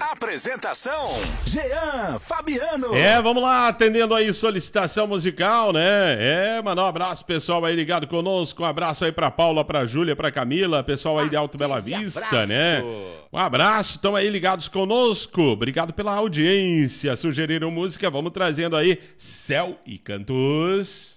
Apresentação: Jean Fabiano. Vamos lá, atendendo aí solicitação musical, né? Mandar um abraço pessoal aí ligado conosco, um abraço aí pra Paula, pra Júlia, pra Camila, pessoal aí de Alto Bela Vista, abraço. né? Um abraço, estão aí ligados conosco, obrigado pela audiência, sugeriram música, vamos trazendo aí Céu e Cantos.